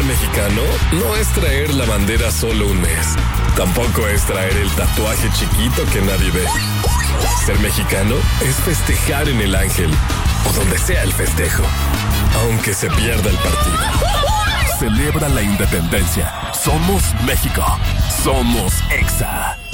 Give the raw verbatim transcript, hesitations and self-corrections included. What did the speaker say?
Ser mexicano no es traer la bandera solo un mes. Tampoco es traer el tatuaje chiquito que nadie ve. Ser mexicano es festejar en el Ángel o donde sea el festejo, aunque se pierda el partido. Celebra la independencia. Somos México. Somos Exa.